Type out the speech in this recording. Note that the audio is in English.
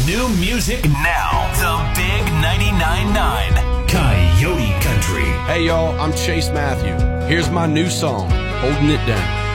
New music now. The Big 99.9 Coyote Country. Hey, y'all, I'm Chase Matthew. Here's my new song, Holding It Down.